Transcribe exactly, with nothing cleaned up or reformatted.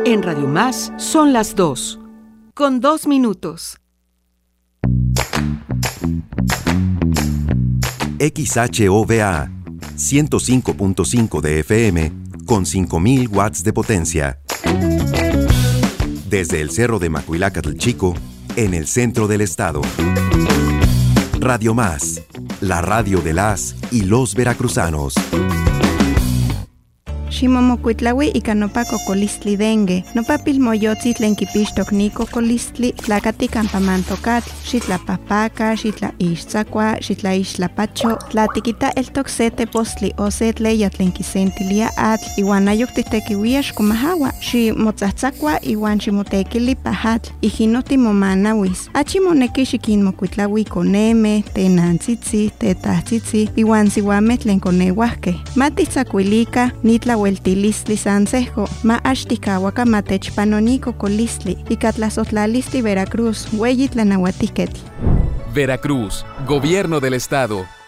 En Radio Más son las dos, con dos minutos. X H O V A, ciento cinco punto cinco de F M, con cinco mil watts de potencia. Desde el Cerro de Macuilacatl Chico, en el centro del estado. Radio Más, la radio de las y los veracruzanos. Ximomocuitlaui ika nopa cocolistli dengue, nopa pilmoyotzi tlen kipixtok ni cocolistli, tlakati campamantokatl, xitlapahpaka, xitlaixtzakua, xitlaixtlapacho, tlatikita eltok se tepostli o se tleya tlen kisentilia atl, iwan ayok titekiuia xkomahawa, ximotzatzakua iwan ximotekili pahatl, ijino timomanawis. Achi moneki xikinmokuitlaui koneme, tenantzitzi, tetahtzitzi, iwan siuameh tlen koneuahkeh. Matitzakuilika, nitla Hueltilistli sansejo, ma axtikawaka matechpanoni cocolistli, ikatlazotlalistli Veracruz, hueyi tlanahuatiketl. Veracruz, Gobierno del Estado.